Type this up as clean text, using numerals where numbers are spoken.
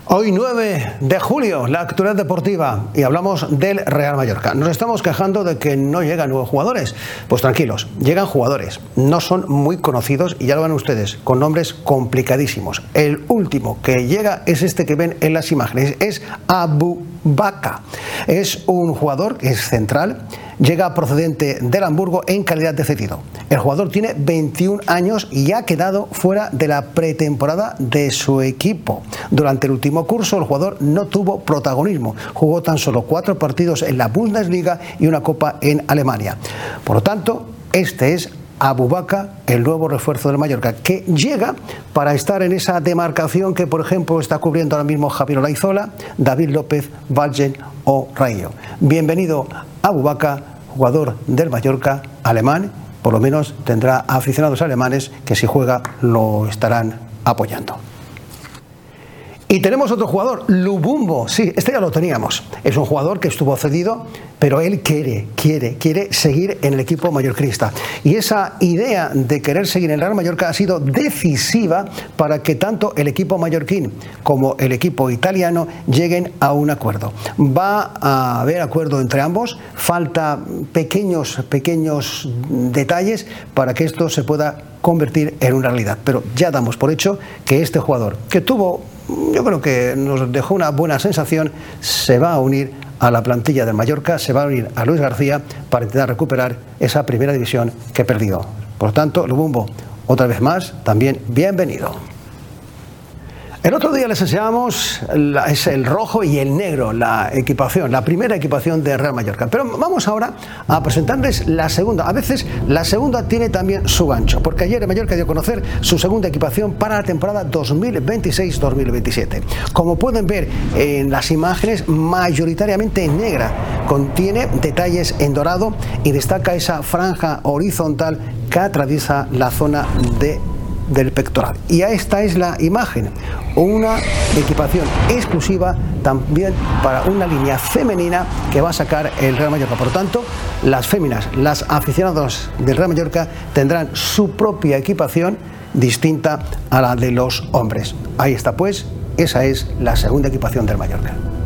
Hoy 9 de julio, la actualidad deportiva, y hablamos del Real Mallorca. Nos estamos quejando de que no llegan nuevos jugadores. Pues tranquilos, llegan jugadores, no son muy conocidos y ya lo ven ustedes, con nombres complicadísimos. El último que llega es este que ven en las imágenes, es Abubakar. Es un jugador que es central, llega procedente del Hamburgo en calidad de cedido. El jugador tiene 21 años y ha quedado fuera de la pretemporada de su equipo. Durante el último curso el jugador no tuvo protagonismo, jugó tan solo 4 partidos en la Bundesliga y una copa en Alemania. Por lo tanto, este es Abubakar, el nuevo refuerzo del Mallorca, que llega para estar en esa demarcación que, por ejemplo, está cubriendo ahora mismo Javier Olaizola, David López, Valgen o Rayo. Bienvenido Abubakar, jugador del Mallorca, alemán. Por lo menos tendrá aficionados alemanes que si juega lo estarán apoyando. Y tenemos otro jugador, Lubumbo. Sí, este ya lo teníamos. Es un jugador que estuvo cedido, pero él quiere seguir en el equipo mallorquinista. Y esa idea de querer seguir en el Real Mallorca ha sido decisiva para que tanto el equipo mallorquín como el equipo italiano lleguen a un acuerdo. Va a haber acuerdo entre ambos. Falta pequeños detalles para que esto se pueda convertir en una realidad. Pero ya damos por hecho que este jugador, que tuvo, yo creo que nos dejó una buena sensación, se va a unir a la plantilla del Mallorca, se va a unir a Luis García para intentar recuperar esa primera división que perdió. Por tanto, Lubumbo, otra vez más, también bienvenido. El otro día les enseñamos es el rojo y el negro, la equipación, la primera equipación de Real Mallorca. Pero vamos ahora a presentarles la segunda. A veces la segunda tiene también su gancho, porque ayer el Mallorca dio a conocer su segunda equipación para la temporada 2026-2027. Como pueden ver en las imágenes, mayoritariamente en negra. Contiene detalles en dorado y destaca esa franja horizontal que atraviesa la zona del pectoral. Y esta es la imagen, una equipación exclusiva también para una línea femenina que va a sacar el Real Mallorca. Por lo tanto, las féminas, las aficionadas del Real Mallorca tendrán su propia equipación distinta a la de los hombres. Ahí está pues, esa es la segunda equipación del Mallorca.